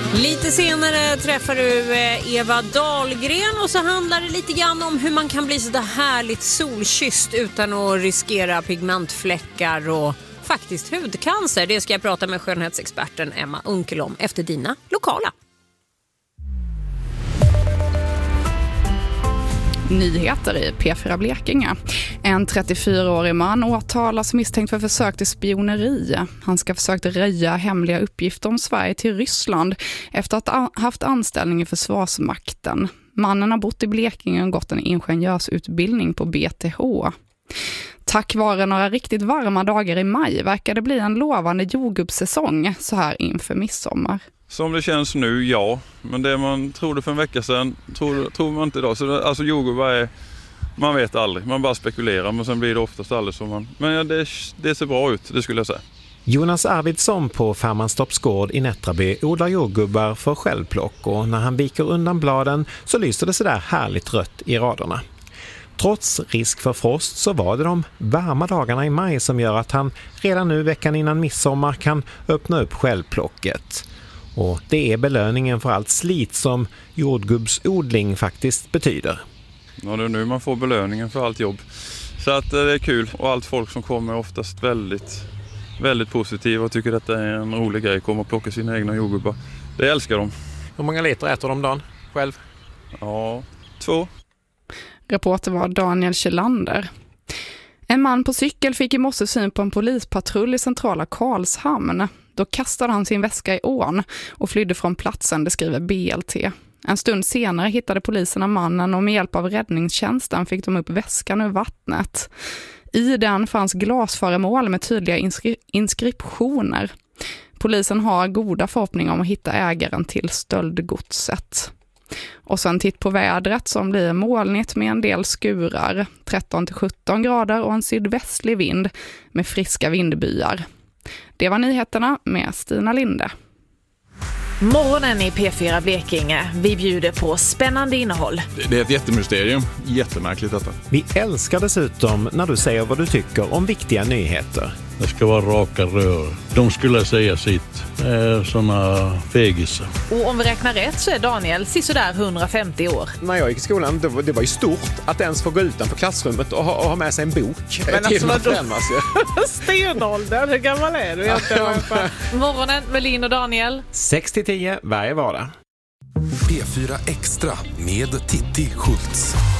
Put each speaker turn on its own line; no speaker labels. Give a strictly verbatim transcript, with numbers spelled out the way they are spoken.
Lite senare träffar du Eva Dahlgren och så handlar det lite grann om hur man kan bli så där härligt solkysst utan att riskera pigmentfläckar och faktiskt hudcancer. Det ska jag prata med skönhetsexperten Emma Unkel om efter dina lokala.
Nyheter i P fyra Blekinge. En trettiofyraårig man åtalas misstänkt för försök till spioneri. Han ska ha försökt röja hemliga uppgifter om Sverige till Ryssland efter att ha haft anställning i Försvarsmakten. Mannen har bott i Blekinge och gått en ingenjörsutbildning på B T H. Tack vare några riktigt varma dagar i maj verkar det bli en lovande jordgubbssäsong så här inför midsommar.
Som det känns nu, ja. Men det man trodde för en vecka sedan tror, tror man inte idag. Så det, alltså jordgubbar är, man vet aldrig. Man bara spekulerar, men sen blir det oftast alldeles som man... Men ja, det, det ser bra ut, det skulle jag säga.
Jonas Arvidsson på Färmanstorps gård i Nättraby odlar jordgubbar för självplock. Och när han viker undan bladen så lyser det sådär härligt rött i raderna. Trots risk för frost så var det de varma dagarna i maj som gör att han redan nu veckan innan midsommar kan öppna upp självplocket. Och det är belöningen för allt slit som jordgubbsodling faktiskt betyder.
Ja, det är nu man får belöningen för allt jobb. Så att det är kul och allt folk som kommer är oftast väldigt, väldigt positiva och tycker att det är en rolig grej att komma och plocka sina egna jordgubbar. Det älskar de.
Hur många liter äter de dagen själv?
Ja, två.
Reporter var Daniel Kjellander. En man på cykel fick i morse syn på en polispatrull i centrala Karlshamn. Då kastade han sin väska i ån och flydde från platsen, det skriver B L T. En stund senare hittade poliserna mannen och med hjälp av räddningstjänsten fick de upp väskan ur vattnet. I den fanns glasföremål med tydliga inskri- inskriptioner. Polisen har goda förhoppningar om att hitta ägaren till stöldgodset. Och sen titt på vädret som blir molnigt med en del skurar, tretton till sjutton grader och en sydvästlig vind med friska vindbyar. Det var nyheterna med Stina Linde.
Morgonen i P fyra Blekinge. Vi bjuder på spännande innehåll.
Det är ett jättemysterium. Jättemärkligt detta.
Vi älskar dessutom när du säger vad du tycker om viktiga nyheter.
Det ska vara raka rör. De skulle säga sitt. Såna fegisar.
Och om vi räknar rätt så är Daniel sisådär hundrafemtio år.
När jag gick i skolan, det var, det var ju stort att ens få gå utanför klassrummet och ha, och ha med sig en bok.
Men alltså vad
då?
Stenåldern, hur gammal är du? Morgonen med Lin och Daniel.
sex till tio varje vardag.
P fyra Extra med Titti Schultz.